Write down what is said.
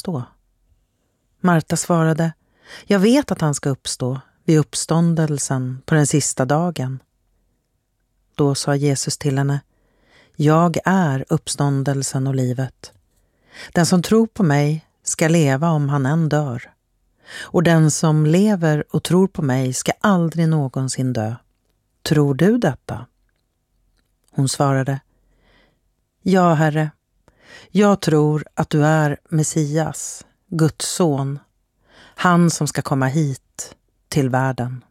uppstå? Marta svarade: jag vet att han ska uppstå vid uppståndelsen på den sista dagen. Då sa Jesus till henne: jag är uppståndelsen och livet. Den som tror på mig ska leva om han än dör. Och den som lever och tror på mig ska aldrig någonsin dö. Tror du detta? Hon svarade: ja, Herre. Jag tror att du är Messias, Guds son, han som ska komma hit till världen.